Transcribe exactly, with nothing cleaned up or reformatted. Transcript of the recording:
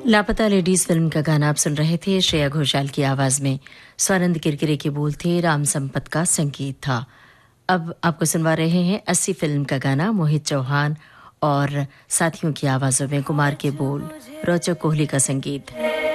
लापता ladies film का गाना आप सुन रहे थे श्रेया घोषाल की आवाज में। स्वानंद किरकिरे के बोल थे, राम संपत का संगीत था। अब आपको सुनवा रहे हैं अस्सी फिल्म का गाना, मोहित चौहान और साथियों की आवाजों में कुमार के बोल, रोचक कोहली का संगीत।